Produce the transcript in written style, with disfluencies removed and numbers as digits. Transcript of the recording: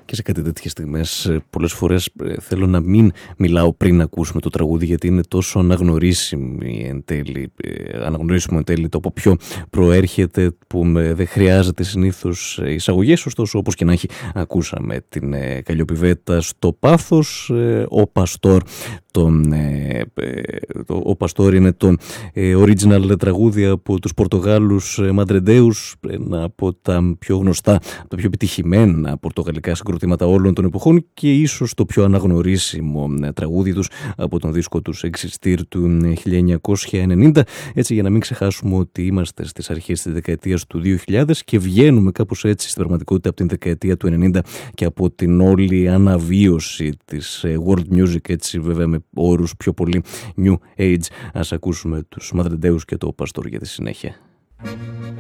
Και σε κάτι τέτοιες στιγμές πολλές φορές θέλω να μην μιλάω πριν ακούσουμε το τραγούδι, γιατί είναι τόσο αναγνωρίσιμο εν τέλει το από ποιο προέρχεται, που δεν χρειάζεται συνήθως εισαγωγές. Ωστόσο, όπως και να έχει, ακούσαμε την Καλλιοπηβέτα στο πάθος. Ο Παστόρ ο Παστόρ είναι το original τραγούδι από τους Πορτογάλους Μαντρεντέους, ένα από τα πιο γνωστά, από τα πιο επιτυχημένα πορτογαλικά συγκροτήματα όλων των εποχών και ίσως το πιο αναγνωρίσιμο τραγούδι τους από τον δίσκο τους Existir του 1990. Έτσι, για να μην ξεχάσουμε ότι είμαστε στις αρχές της δεκαετίας του 2000 και βγαίνουμε κάπως έτσι στην πραγματικότητα από την δεκαετία του 90 και από την όλη αναβίωση της world music, έτσι βέβαια με όρους πιο πολύ new age. Ας ακούσουμε τους Μαδρεντέους και το Παστόρ για τη συνέχεια.